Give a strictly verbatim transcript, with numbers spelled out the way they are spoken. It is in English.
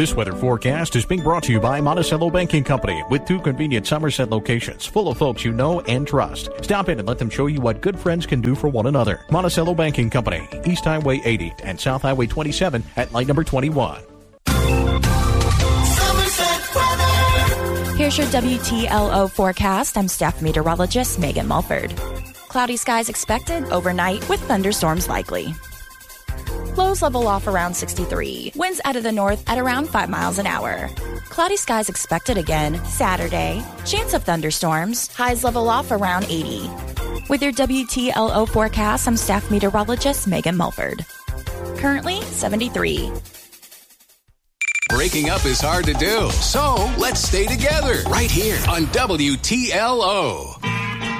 This weather forecast is being brought to you by Monticello Banking Company with two convenient Somerset locations full of folks you know and trust. Stop in and let them show you what good friends can do for one another. Monticello Banking Company, East Highway eighty and South Highway twenty-seven at light number twenty-one. Here's your W T L O forecast. I'm staff meteorologist Megan Mulford. Cloudy skies expected overnight with thunderstorms likely. Lows level off around sixty-three. Winds out of the north at around five miles an hour. Cloudy skies expected again Saturday. Chance of thunderstorms. Highs level off around eighty. With your W T L O forecast, I'm staff meteorologist Megan Mulford. Currently seventy-three. Breaking up is hard to do, so let's stay together right here on W T L O.